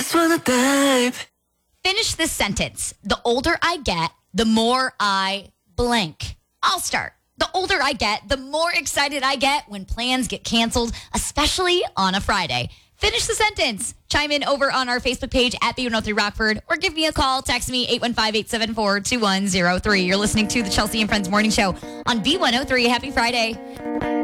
just wanna dive. Finish this sentence. The older I get, the more I blank. I'll start. The older I get, the more excited I get when plans get canceled, especially on a Friday. Finish the sentence. Chime in over on our Facebook page at B103 Rockford or give me a call. Text me 815-874-2103. You're listening to the Chelsea and Friends Morning Show on B103. Happy Friday.